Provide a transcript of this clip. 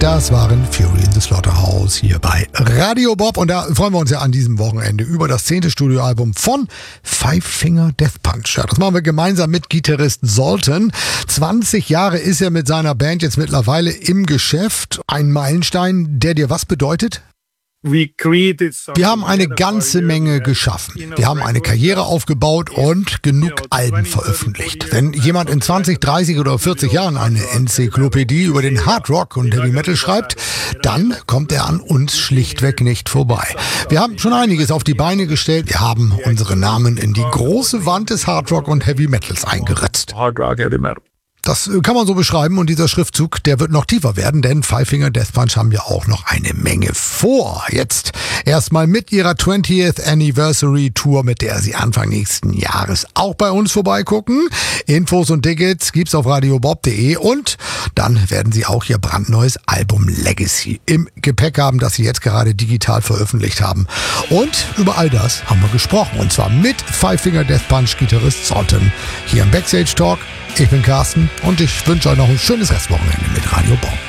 Das waren Fury in the Slaughterhouse hier bei Radio Bob. Und da freuen wir uns ja an diesem Wochenende über das 10. Studioalbum von Five Finger Death Punch. Ja, das machen wir gemeinsam mit Gitarrist Zoltan. 20 Jahre ist er mit seiner Band jetzt mittlerweile im Geschäft. Ein Meilenstein, der dir was bedeutet? Wir haben eine ganze Menge geschaffen. Wir haben eine Karriere aufgebaut und genug Alben veröffentlicht. Wenn jemand in 20, 30 oder 40 Jahren eine Enzyklopädie über den Hard Rock und Heavy Metal schreibt, dann kommt er an uns schlichtweg nicht vorbei. Wir haben schon einiges auf die Beine gestellt. Wir haben unsere Namen in die große Wand des Hard Rock und Heavy Metals eingeritzt. Das kann man so beschreiben und dieser Schriftzug, der wird noch tiefer werden, denn Five Finger Death Punch haben ja auch noch eine Menge vor. Jetzt erstmal mit ihrer 20th Anniversary Tour, mit der sie Anfang nächsten Jahres auch bei uns vorbeigucken. Infos und Tickets gibt's auf radiobob.de und dann werden sie auch ihr brandneues Album Legacy im Gepäck haben, das sie jetzt gerade digital veröffentlicht haben. Und über all das haben wir gesprochen und zwar mit Five Finger Death Punch Gitarrist Zoltan hier im Backstage Talk. Ich bin Carsten und ich wünsche euch noch ein schönes Restwochenende mit Radio Bob.